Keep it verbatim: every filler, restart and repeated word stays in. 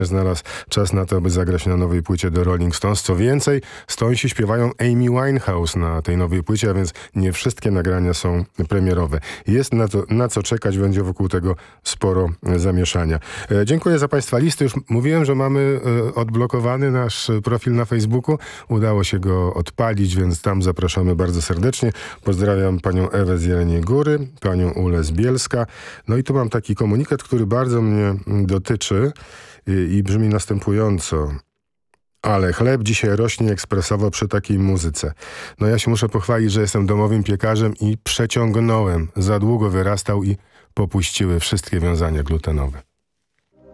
znalazł czas na to, aby zagrać na nowej płycie do Rolling Stones. Co więcej, Stonesi śpiewają Amy Winehouse na tej nowej płycie, a więc nie wszystkie nagrania są premierowe. Jest na, to, na co czekać, będzie wokół tego sporo zamieszania. E, dziękuję za Państwa listy. Już mówiłem, że mamy e, odblokowany nasz profil na Facebooku. Udało się go odpalić, więc tam zapraszamy bardzo serdecznie. Pozdrawiam panią Ewę z Jeleniej Góry, panią Ulę z Bielska. No i tu mam taki komunikat, który bardzo mnie dotyczy i, i brzmi następująco. Ale chleb dzisiaj rośnie ekspresowo przy takiej muzyce. No ja się muszę pochwalić, że jestem domowym piekarzem i przeciągnąłem. Za długo wyrastał i popuściły wszystkie wiązania glutenowe.